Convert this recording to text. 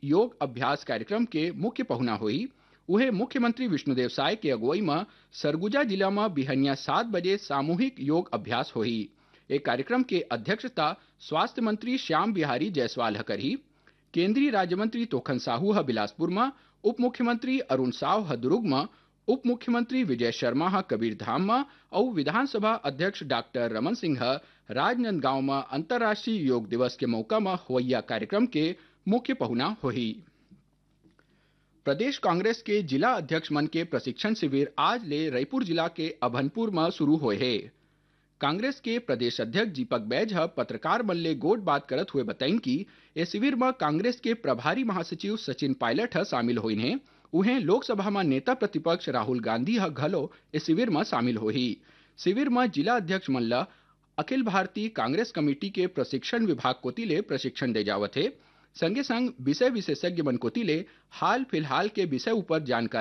योग अभ्यास कार्यक्रम के मुख्य पहुना हुई। उहे मुख्यमंत्री विष्णुदेव साय के अगुवाई में सरगुजा जिला में बिहनिया 7 बजे सामूहिक योग अभ्यास हुई। एक कार्यक्रम के अध्यक्षता स्वास्थ्य मंत्री श्याम बिहारी जायसवाल करी। केंद्रीय राज्य मंत्री तोखन साहू बिलासपुर में, उप मुख्यमंत्री अरुण साव दुर्ग में, उप मुख्यमंत्री विजय शर्मा कबीरधाम में और विधानसभा अध्यक्ष डॉक्टर रमन सिंह राजनांदगांव में अंतर्राष्ट्रीय योग दिवस के मौका में हुआ कार्यक्रम के मुख्य पहुना हुई। प्रदेश कांग्रेस के जिला अध्यक्ष मन के प्रशिक्षण शिविर आज ले रायपुर जिला के अभनपुर में शुरू हुए है। कांग्रेस के प्रदेश अध्यक्ष दीपक बैज पत्रकार मन ले गोट बात करत हुए बताइन कि इस शिविर में कांग्रेस के प्रभारी महासचिव सचिन पायलट शामिल हुई हैं। उन्हें लोकसभा में नेता प्रतिपक्ष राहुल गांधी घलो इस शिविर में शामिल हुई। शिविर में जिला अध्यक्ष मन ला अखिल भारतीय कांग्रेस कमेटी के प्रशिक्षण विभाग कोतिले प्रशिक्षण दे जावत है। संगे संग विषय विशेषज्ञ मन कोतिले हाल फिलहाल के विषय ऊपर जानकारी